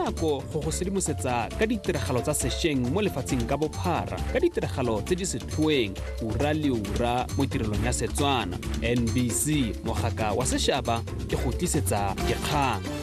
nako go go sedimosetsa ka ditiragalo tsa sešweng mo lefatsheng ka bophara ka ditiragalo tse di setlhoeng ura le ura mo tirelong ya Setswana. NBC mogaka wa setšhaba ke go tlisetsa dikgang.